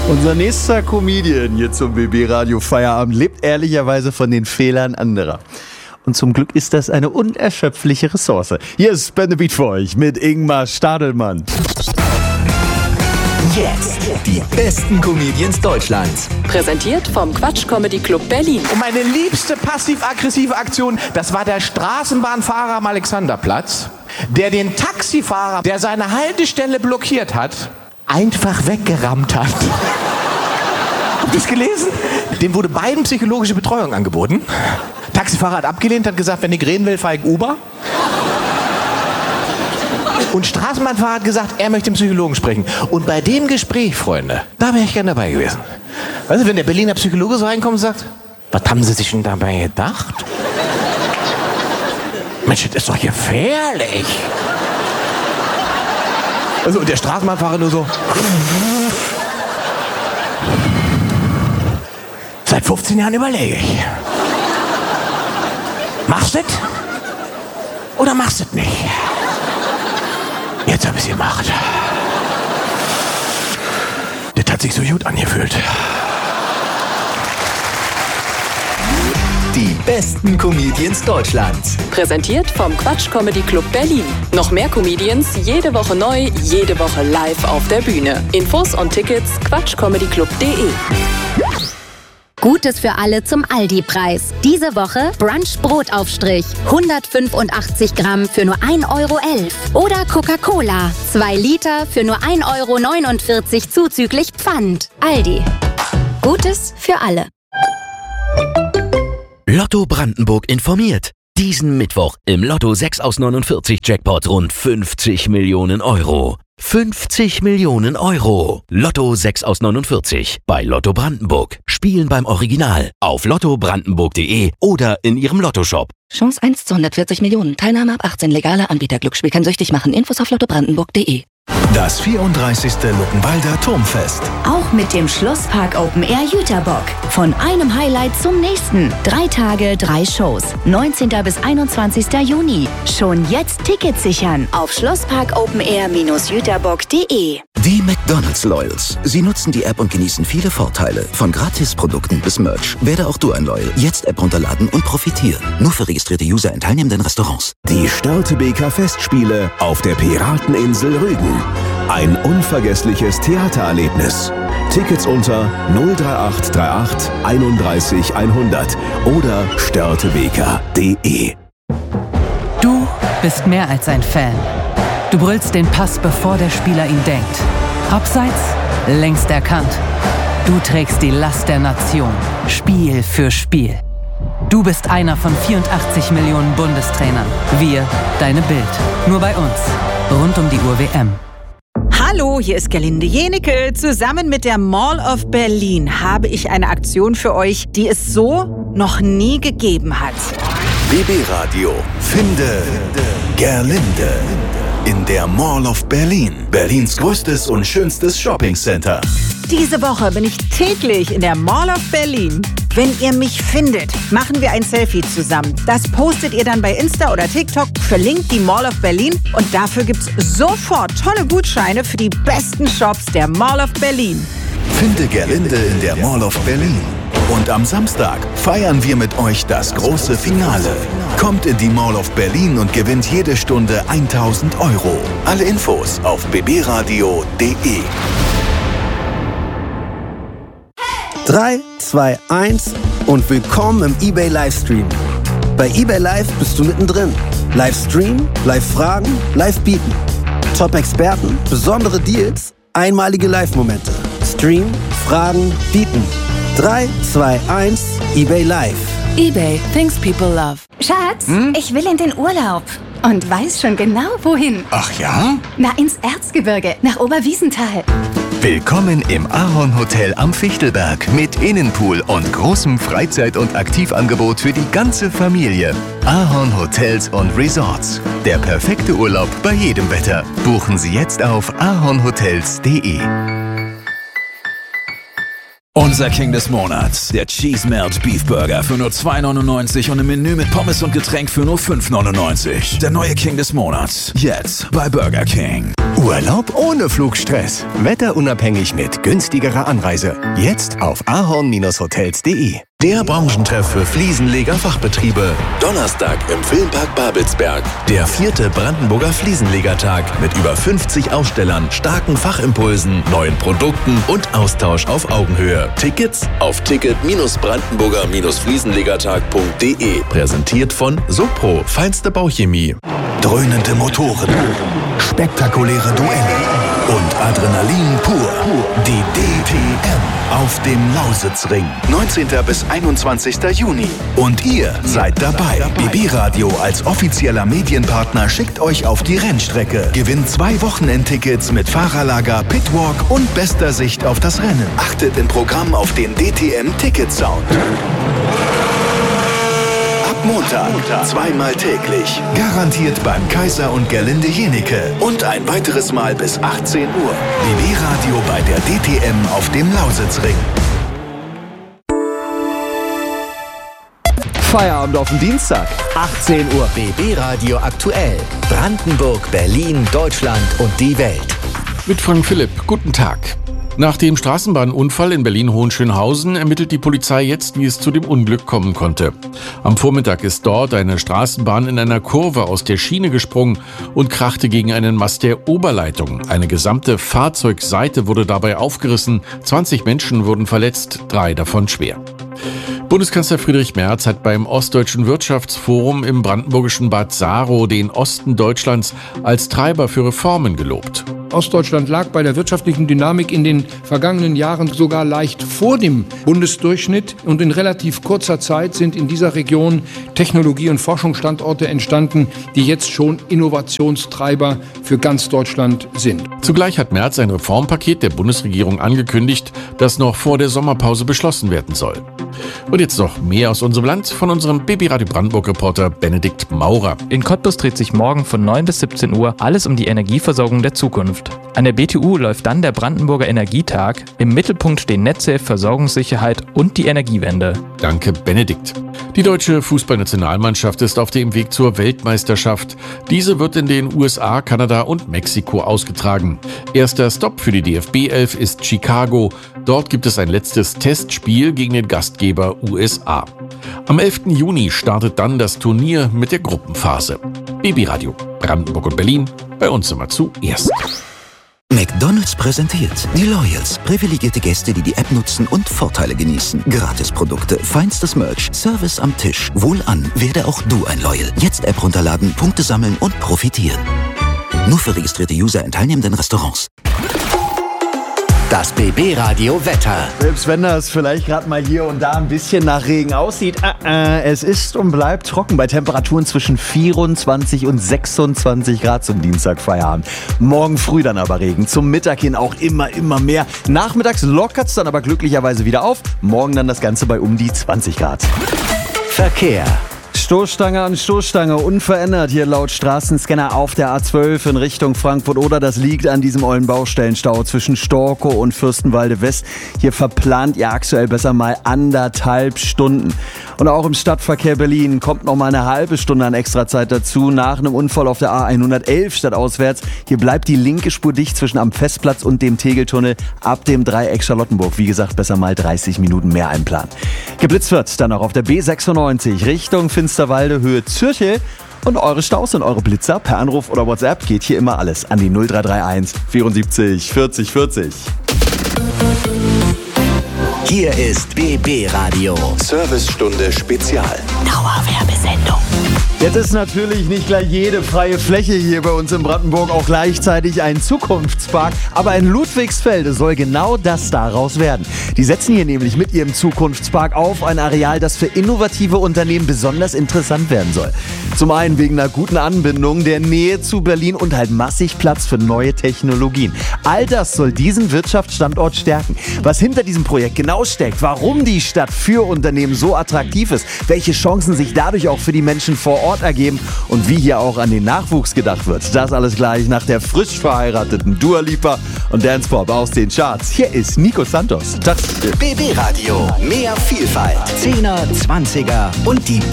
Unser nächster Comedian hier zum BB Radio Feierabend lebt ehrlicherweise von den Fehlern anderer. Und zum Glück ist das eine unerschöpfliche Ressource. Hier ist Ben the Beat für euch mit Ingmar Stadelmann. Jetzt die besten Comedians Deutschlands. Präsentiert vom Quatsch Comedy Club Berlin. Und meine liebste passiv-aggressive Aktion, das war der Straßenbahnfahrer am Alexanderplatz, der den Taxifahrer, der seine Haltestelle blockiert hat, einfach weggerammt hat. Habt ihr das gelesen? Dem wurde beiden psychologische Betreuung angeboten. Taxifahrer hat abgelehnt, hat gesagt, wenn ich reden will, fahre ich Uber. Und Straßenbahnfahrer hat gesagt, er möchte den Psychologen sprechen. Und bei dem Gespräch, Freunde, da wäre ich gern dabei gewesen. Weißt du, wenn der Berliner Psychologe so reinkommt und sagt, was haben Sie sich denn dabei gedacht? Mensch, das ist doch gefährlich. Also, und der Straßenbahnfahrer nur so. Seit 15 Jahren überlege ich. Machst du das? Oder machst du das nicht? Jetzt hab ich's gemacht. Das hat sich so gut angefühlt. Die besten Comedians Deutschlands. Präsentiert vom Quatsch Comedy Club Berlin. Noch mehr Comedians, jede Woche neu, jede Woche live auf der Bühne. Infos und Tickets quatschcomedyclub.de. Gutes für alle zum Aldi-Preis. Diese Woche Brunch-Brotaufstrich. 185 Gramm für nur 1,11 € Oder Coca-Cola. 2 Liter für nur 1,49 € zuzüglich Pfand. Aldi. Gutes für alle. Lotto Brandenburg informiert. Diesen Mittwoch im Lotto 6 aus 49 Jackpot rund 50 Millionen Euro. 50 Millionen Euro. Lotto 6 aus 49 bei Lotto Brandenburg. Spielen beim Original auf lottobrandenburg.de oder in ihrem Lottoshop. Chance 1 zu 140 Millionen. Teilnahme ab 18. Legale Anbieter. Glücksspiel kann süchtig machen. Infos auf lottobrandenburg.de. Das 34. Luckenwalder Turmfest. Auch mit dem Schlosspark Open Air Jüterbock. Von einem Highlight zum nächsten. 3 Tage, 3 Shows. 19. bis 21. Juni. Schon jetzt Tickets sichern auf schlossparkopenair-jüterbock.de. Die McDonald's Loyals. Sie nutzen die App und genießen viele Vorteile. Von Gratisprodukten bis Merch. Werde auch du ein Loyal. Jetzt App runterladen und profitieren. Nur für registrierte User in teilnehmenden Restaurants. Die Störtebeker Festspiele auf der Pirateninsel Rügen. Ein unvergessliches Theatererlebnis. Tickets unter 03838 31 100 oder störtebeker.de. Du bist mehr als ein Fan. Du brüllst den Pass, bevor der Spieler ihn denkt. Abseits? Längst erkannt. Du trägst die Last der Nation. Spiel für Spiel. Du bist einer von 84 Millionen Bundestrainern. Wir, deine Bild. Nur bei uns. Rund um die Uhr WM. Hallo, hier ist Gerlinde Jenecke. Zusammen mit der Mall of Berlin habe ich eine Aktion für euch, die es so noch nie gegeben hat. BB Radio. Finde Gerlinde. In der Mall of Berlin. Berlins größtes und schönstes Shoppingcenter. Diese Woche bin ich täglich in der Mall of Berlin. Wenn ihr mich findet, machen wir ein Selfie zusammen. Das postet ihr dann bei Insta oder TikTok, verlinkt die Mall of Berlin und dafür gibt's sofort tolle Gutscheine für die besten Shops der Mall of Berlin. Finde Gerlinde in der Mall of Berlin. Und am Samstag feiern wir mit euch das große Finale. Kommt in die Mall of Berlin und gewinnt jede Stunde 1.000 €. Alle Infos auf bbradio.de. 3, 2, 1 und willkommen im eBay Livestream. Bei eBay Live bist du mittendrin. Livestream, Live-Fragen, Live-Bieten. Top-Experten, besondere Deals, einmalige Live-Momente. Stream, Fragen, Bieten. 3, 2, 1, eBay Live. eBay, things people love. Schatz, ich will in den Urlaub. Und weiß schon genau, wohin. Ach ja? Na, ins Erzgebirge, nach Oberwiesenthal. Willkommen im Ahorn Hotel am Fichtelberg mit Innenpool und großem Freizeit- und Aktivangebot für die ganze Familie. Ahorn Hotels und Resorts. Der perfekte Urlaub bei jedem Wetter. Buchen Sie jetzt auf ahornhotels.de. Unser King des Monats, der Cheese Melt Beef Burger für nur 2,99 und im Menü mit Pommes und Getränk für nur 5,99. Der neue King des Monats, jetzt bei Burger King. Urlaub ohne Flugstress. Wetterunabhängig mit günstigerer Anreise. Jetzt auf ahorn-hotels.de. Der Branchentreff für Fliesenleger-Fachbetriebe. Donnerstag im Filmpark Babelsberg. Der 4. Brandenburger Fliesenlegertag mit über 50 Ausstellern, starken Fachimpulsen, neuen Produkten und Austausch auf Augenhöhe. Tickets auf ticket-brandenburger-fliesenlegertag.de. Präsentiert von Sopro, feinste Bauchemie. Dröhnende Motoren, spektakuläre Duelle und Adrenalin pur. Die DTM auf dem Lausitzring. 19. bis 21. Juni. Und ihr seid dabei. BB Radio als offizieller Medienpartner schickt euch auf die Rennstrecke. Gewinnt 2 Wochenendtickets mit Fahrerlager, Pitwalk und bester Sicht auf das Rennen. Achtet im Programm auf den DTM-Ticket-Sound. Montag, zweimal täglich. Garantiert beim Kaiser und Gerlinde Jenecke. Und ein weiteres Mal bis 18 Uhr. BB Radio bei der DTM auf dem Lausitzring. Feierabend auf dem Dienstag, 18 Uhr. BB Radio aktuell. Brandenburg, Berlin, Deutschland und die Welt. Mit Frank Philipp, guten Tag. Nach dem Straßenbahnunfall in Berlin-Hohenschönhausen ermittelt die Polizei jetzt, wie es zu dem Unglück kommen konnte. Am Vormittag ist dort eine Straßenbahn in einer Kurve aus der Schiene gesprungen und krachte gegen einen Mast der Oberleitung. Eine gesamte Fahrzeugseite wurde dabei aufgerissen, 20 Menschen wurden verletzt, 3 davon schwer. Bundeskanzler Friedrich Merz hat beim Ostdeutschen Wirtschaftsforum im brandenburgischen Bad Saro den Osten Deutschlands als Treiber für Reformen gelobt. Ostdeutschland lag bei der wirtschaftlichen Dynamik in den vergangenen Jahren sogar leicht vor dem Bundesdurchschnitt und in relativ kurzer Zeit sind in dieser Region Technologie- und Forschungsstandorte entstanden, die jetzt schon Innovationstreiber für ganz Deutschland sind. Zugleich hat Merz ein Reformpaket der Bundesregierung angekündigt, das noch vor der Sommerpause beschlossen werden soll. Und jetzt noch mehr aus unserem Land von unserem BB Radio Brandenburg-Reporter Benedikt Maurer. In Cottbus dreht sich morgen von 9 bis 17 Uhr alles um die Energieversorgung der Zukunft. An der BTU läuft dann der Brandenburger Energietag. Im Mittelpunkt stehen Netze, Versorgungssicherheit und die Energiewende. Danke, Benedikt. Die deutsche Fußballnationalmannschaft ist auf dem Weg zur Weltmeisterschaft. Diese wird in den USA, Kanada und Mexiko ausgetragen. Erster Stopp für die DFB-11 ist Chicago. Dort gibt es ein letztes Testspiel gegen den Gastgeber USA. Am 11. Juni startet dann das Turnier mit der Gruppenphase. BB Radio, Brandenburg und Berlin, bei uns immer zuerst. McDonald's präsentiert die Loyals. Privilegierte Gäste, die die App nutzen und Vorteile genießen. Gratisprodukte, feinstes Merch, Service am Tisch. Wohlan, werde auch du ein Loyal. Jetzt App runterladen, Punkte sammeln und profitieren. Nur für registrierte User in teilnehmenden Restaurants. Das BB Radio Wetter. Selbst wenn das vielleicht gerade mal hier und da ein bisschen nach Regen aussieht, es ist und bleibt trocken bei Temperaturen zwischen 24 und 26 Grad zum Dienstag Feierabend. Morgen früh dann aber Regen, zum Mittag hin auch immer mehr. Nachmittags lockert es dann aber glücklicherweise wieder auf. Morgen dann das Ganze bei um die 20 Grad. Verkehr. Stoßstange an Stoßstange, unverändert hier laut Straßenscanner auf der A12 in Richtung Frankfurt oder. Das liegt an diesem ollen Baustellenstau zwischen Storkow und Fürstenwalde West. Hier verplant ihr aktuell besser mal 1,5 Stunden. Und auch im Stadtverkehr Berlin kommt noch mal eine halbe Stunde an Extrazeit dazu. Nach einem Unfall auf der A111 stadtauswärts. Hier bleibt die linke Spur dicht zwischen am Festplatz und dem Tegeltunnel ab dem Dreieck Charlottenburg. Wie gesagt, besser mal 30 Minuten mehr einplanen. Geblitzt wird dann auch auf der B96 Richtung Finsterwalde, Höhe Zürchel. Und eure Staus und eure Blitzer per Anruf oder WhatsApp geht hier immer alles an die 0331 74 40 40. Hier ist BB Radio. Servicestunde Spezial. Dauerwerbesendung. Jetzt ist natürlich nicht gleich jede freie Fläche hier bei uns in Brandenburg auch gleichzeitig ein Zukunftspark, aber in Ludwigsfelde soll genau das daraus werden. Die setzen hier nämlich mit ihrem Zukunftspark auf ein Areal, das für innovative Unternehmen besonders interessant werden soll. Zum einen wegen einer guten Anbindung, der Nähe zu Berlin und halt massig Platz für neue Technologien. All das soll diesen Wirtschaftsstandort stärken. Was hinter diesem Projekt genau steckt, warum die Stadt für Unternehmen so attraktiv ist, welche Chancen sich dadurch auch für die Menschen vor Ort ergeben und wie hier auch an den Nachwuchs gedacht wird. Das alles gleich nach der frisch verheirateten Dua Lipa und Dance Pop aus den Charts. Hier ist Nico Santos. BB Radio. Mehr Vielfalt. 10er, 20er und die